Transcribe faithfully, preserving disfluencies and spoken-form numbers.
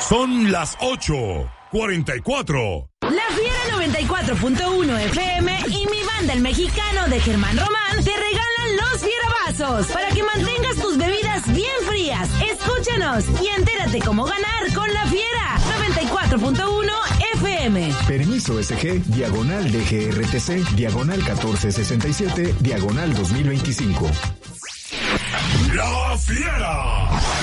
Son las ocho cuarenta y cuatro. La Fiera noventa y cuatro punto uno F M y mi banda El Mexicano de Germán Román te regalan los fierabazos para que mantengas tus bebidas bien frías. Escúchanos y entérate cómo ganar con La Fiera noventa y cuatro punto uno F M. Permiso S G, diagonal D G R T C, diagonal catorce sesenta y siete, diagonal dos mil veinticinco. La Fiera.